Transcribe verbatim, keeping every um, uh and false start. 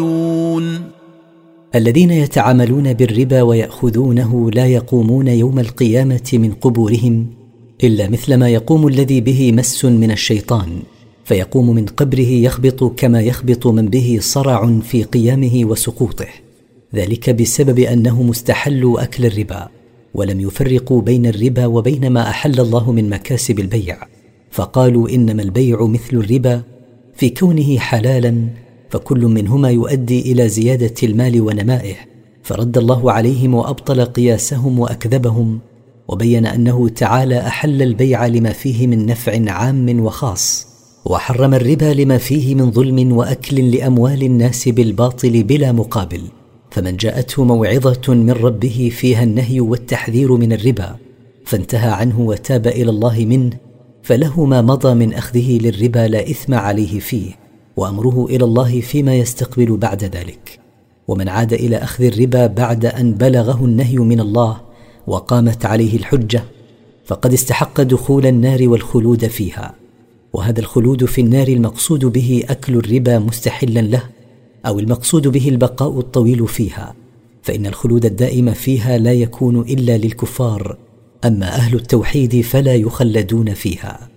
الذين يتعاملون بالربا ويأخذونه لا يقومون يوم القيامة من قبورهم إلا مثلما يقوم الذي به مس من الشيطان، فيقوم من قبره يخبط كما يخبط من به صرع في قيامه وسقوطه، ذلك بسبب أنهم استحلوا أكل الربا ولم يفرقوا بين الربا وبين ما أحل الله من مكاسب البيع، فقالوا إنما البيع مثل الربا في كونه حلالا، فكل منهما يؤدي إلى زيادة المال ونمائه، فرد الله عليهم وأبطل قياسهم وأكذبهم، وبين أنه تعالى أحل البيع لما فيه من نفع عام وخاص، وحرم الربا لما فيه من ظلم وأكل لأموال الناس بالباطل بلا مقابل. فمن جاءته موعظة من ربه فيها النهي والتحذير من الربا فانتهى عنه وتاب إلى الله منه، فله ما مضى من أخذه للربا لا إثم عليه فيه، وأمره إلى الله فيما يستقبل بعد ذلك. ومن عاد إلى أخذ الربا بعد أن بلغه النهي من الله وقامت عليه الحجة فقد استحق دخول النار والخلود فيها، وهذا الخلود في النار المقصود به أكل الربا مستحلا له، أو المقصود به البقاء الطويل فيها، فإن الخلود الدائم فيها لا يكون إلا للكفار، أما أهل التوحيد فلا يخلدون فيها.